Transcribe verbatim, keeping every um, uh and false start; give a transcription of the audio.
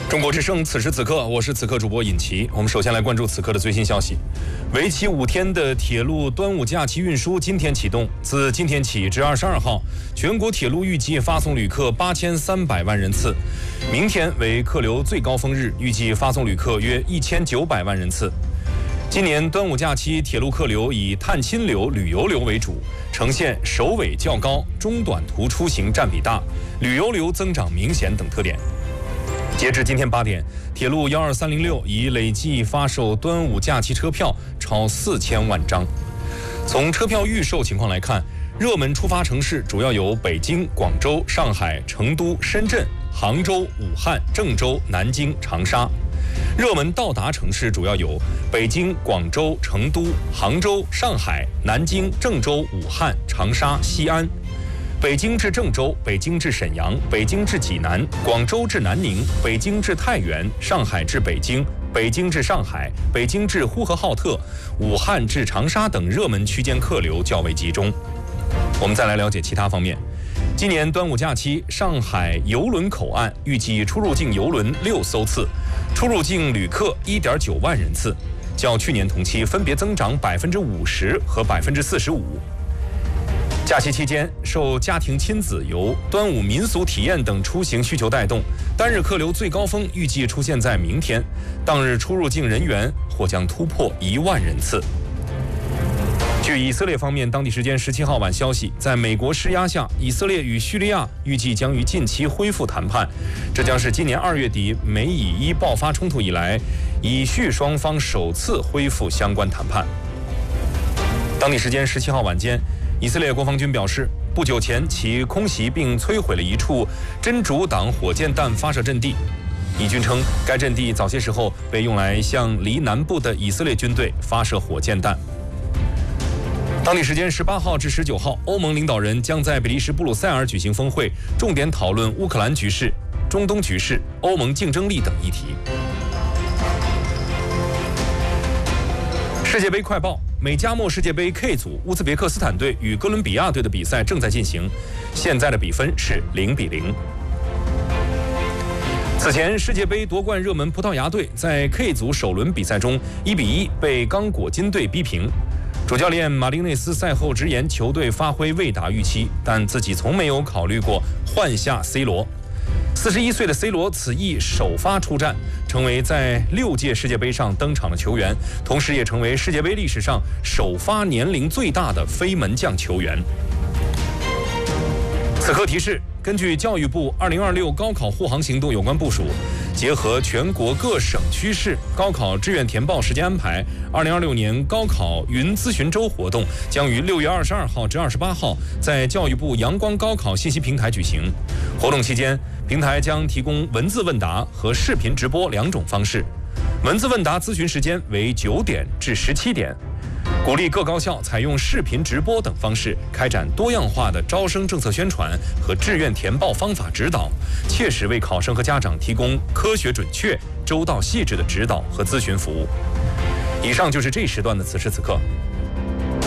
中国之声，此时此刻，我是此刻主播尹奇。我们首先来关注此刻的最新消息。为期五天的铁路端午假期运输今天启动，自今天起至二十二号，全国铁路预计发送旅客八千三百万人次。明天为客流最高峰日，预计发送旅客约一千九百万人次。今年端午假期铁路客流以探亲流、旅游流为主，呈现首尾较高、中短途出行占比大、旅游流增长明显等特点。截至今天八点，铁路幺二三零六已累计发售端午假期车票超四千万张。从车票预售情况来看，热门出发城市主要有北京、广州、上海、成都、深圳、杭州、武汉、郑州、南京、长沙。热门到达城市主要有北京、广州、成都、杭州、上海、南京、郑州、武汉、长沙、西安。北京至郑州、北京至沈阳、北京至济南、广州至南宁、北京至太原、上海至北京、北京至上海、北京至呼和浩特、武汉至长沙等热门区间客流较为集中。我们再来了解其他方面。今年端午假期，上海邮轮口岸预计出入境邮轮六艘次，出入境旅客一点九万人次，较去年同期分别增长百分之五十和百分之四十五。假期期间，受家庭亲子游、端午民俗体验等出行需求带动，单日客流最高峰预计出现在明天，当日出入境人员或将突破一万人次。据以色列方面当地时间十七号晚消息，在美国施压下，以色列与叙利亚预计将于近期恢复谈判，这将是今年二月底美以伊爆发冲突以来，以叙双方首次恢复相关谈判。当地时间十七号晚间，以色列国防军表示，不久前其空袭并摧毁了一处真主党火箭弹发射阵地。以军称，该阵地早些时候被用来向离南部的以色列军队发射火箭弹。当地时间十八号至十九号，欧盟领导人将在比利时布鲁塞尔举行峰会，重点讨论乌克兰局势、中东局势、欧盟竞争力等议题。世界杯快报：美加墨世界杯 K 组，乌兹别克斯坦队与哥伦比亚队的比赛正在进行，现在的比分是零比零。此前，世界杯夺冠热门葡萄牙队在 K 组首轮比赛中一比一被刚果金队逼平。主教练马丁内斯赛后直言，球队发挥未达预期，但自己从没有考虑过换下 C 罗。四十一岁的 C 罗此役首发出战，成为在六届世界杯上登场的球员，同时也成为世界杯历史上首发年龄最大的非门将球员。此刻提示：根据教育部二零二六高考护航行动有关部署，结合全国各省区市高考志愿填报时间安排，二零二六年高考云咨询周活动将于六月二十二号至二十八号在教育部阳光高考信息平台举行。活动期间，平台将提供文字问答和视频直播两种方式。文字问答咨询时间为九点至十七点。鼓励各高校采用视频直播等方式，开展多样化的招生政策宣传和志愿填报方法指导，切实为考生和家长提供科学准确、周到细致的指导和咨询服务。以上就是这一时段的此时此刻，